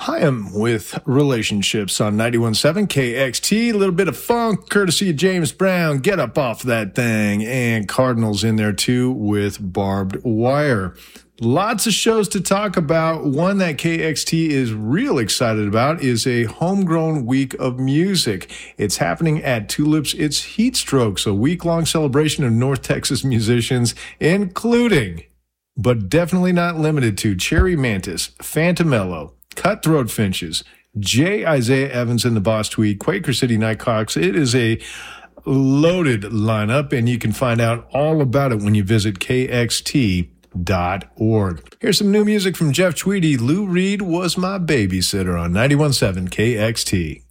Chaim with Relationships on 91.7 KXT. A little bit of funk, courtesy of James Brown. Get up off that thing. And Cardinals in there, too, with Barbed Wire. Lots of shows to talk about. One that KXT is real excited about is a homegrown week of music. It's happening at Tulips. It's Heat Strokes, a week-long celebration of North Texas musicians, including, but definitely not limited to, Cherry Mantis, Fantamello, Cutthroat Finches, J. Isaiah Evans and the Boss Tweed, Quaker City Nighthawks. It is a loaded lineup, and you can find out all about it when you visit KXT.org. Here's some new music from Jeff Tweedy. Lou Reed Was My Babysitter on 91.7 KXT.